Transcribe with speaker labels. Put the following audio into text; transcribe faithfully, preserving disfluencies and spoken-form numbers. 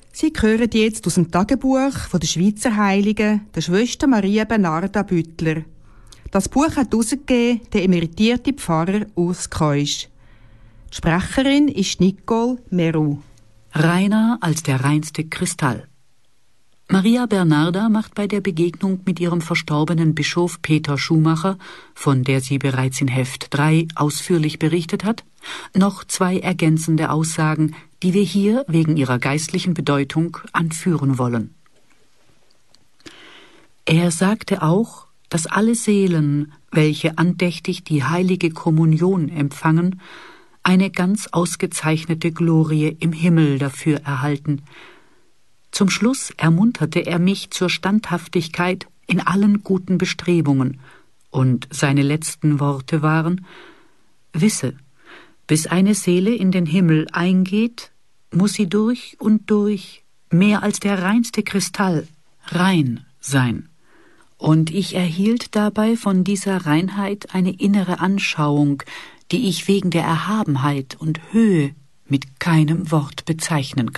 Speaker 1: Sie hören jetzt aus dem Tagebuch von der Schweizer Heiligen, der Schwester Maria Bernarda Büttler. Das Buch hat herausgegeben der emeritierte Pfarrer Urs Keusch. Die Sprecherin ist Nicole Meru.
Speaker 2: Reiner als der reinste Kristall. Maria Bernarda macht bei der Begegnung mit ihrem verstorbenen Bischof Peter Schumacher, von der sie bereits in Heft drei ausführlich berichtet hat, noch zwei ergänzende Aussagen, die wir hier wegen ihrer geistlichen Bedeutung anführen wollen. Er sagte auch, dass alle Seelen, welche andächtig die heilige Kommunion empfangen, eine ganz ausgezeichnete Glorie im Himmel dafür erhalten. Zum Schluss ermunterte er mich zur Standhaftigkeit in allen guten Bestrebungen, und seine letzten Worte waren: Wisse, bis eine Seele in den Himmel eingeht, muss sie durch und durch, mehr als der reinste Kristall, rein sein. Und ich erhielt dabei von dieser Reinheit eine innere Anschauung, die ich wegen der Erhabenheit und Höhe mit keinem Wort bezeichnen kann.